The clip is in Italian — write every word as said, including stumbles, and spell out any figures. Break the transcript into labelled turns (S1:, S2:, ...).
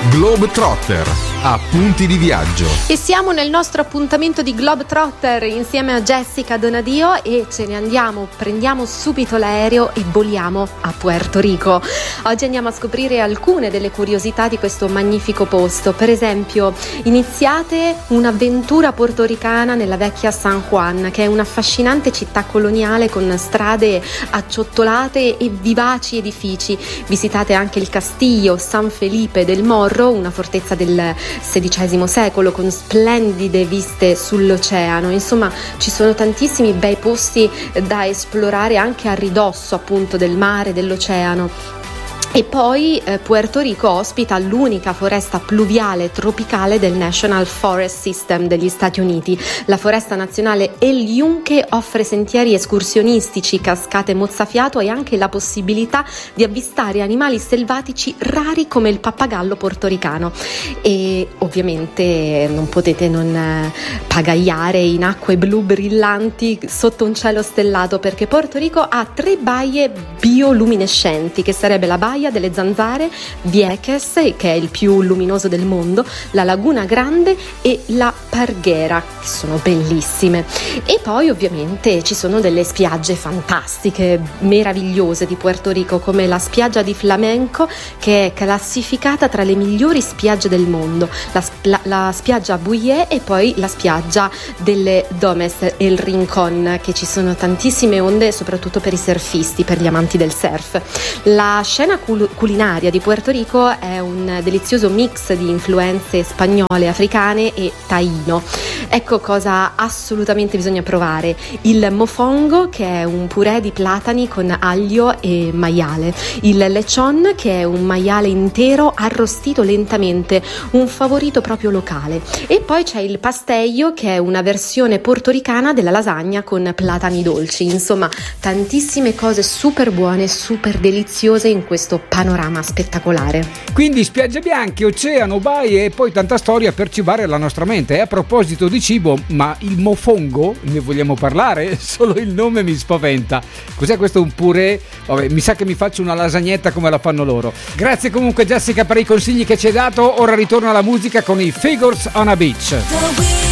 S1: Globetrotter, appunti di viaggio.
S2: E siamo nel nostro appuntamento di Globetrotter insieme a Jessica Donadio e ce ne andiamo, prendiamo subito l'aereo e voliamo a Puerto Rico. Oggi andiamo a scoprire alcune delle curiosità di questo magnifico posto. Per esempio, iniziate un'avventura portoricana nella vecchia San Juan, che è un'affascinante città coloniale con strade acciottolate e vivaci edifici. Visitate anche il Castillo San Felipe del Morro, una fortezza del sedicesimo secolo con splendide viste sull'oceano. Insomma, ci sono tantissimi bei posti da esplorare anche a ridosso appunto del mare, dell'oceano. E poi eh, Puerto Rico ospita l'unica foresta pluviale tropicale del National Forest System degli Stati Uniti. La foresta nazionale El Yunque offre sentieri escursionistici, cascate mozzafiato e anche la possibilità di avvistare animali selvatici rari come il pappagallo portoricano. E ovviamente non potete non eh, pagaiare in acque blu brillanti sotto un cielo stellato, perché Puerto Rico ha tre baie bioluminescenti, che sarebbe la baia delle Zanzare, Vieques, che è il più luminoso del mondo, la Laguna Grande e la Parguera, che sono bellissime. E poi ovviamente ci sono delle spiagge fantastiche, meravigliose di Puerto Rico, come la spiaggia di Flamenco, che è classificata tra le migliori spiagge del mondo, la, la, la spiaggia Bouillet e poi la spiaggia delle Domes, El Rincon, che ci sono tantissime onde, soprattutto per i surfisti, per gli amanti del surf. La scena culinaria di Puerto Rico è un delizioso mix di influenze spagnole, africane e taino. Ecco cosa assolutamente bisogna provare: il mofongo, che è un purè di platani con aglio e maiale; il lechon, che è un maiale intero arrostito lentamente, un favorito proprio locale; e poi c'è il pastello, che è una versione portoricana della lasagna con platani dolci. Insomma, tantissime cose super buone, super deliziose in questo panorama spettacolare.
S3: Quindi spiagge bianche, oceano, baie e poi tanta storia per cibare la nostra mente. E a proposito di cibo, ma il mofongo ne vogliamo parlare? Solo il nome mi spaventa. Cos'è questo, un purè? Vabbè, mi sa che mi faccio una lasagnetta come la fanno loro. Grazie comunque Jessica per i consigli che ci hai dato. Ora ritorno alla musica con i Figures on a Beach.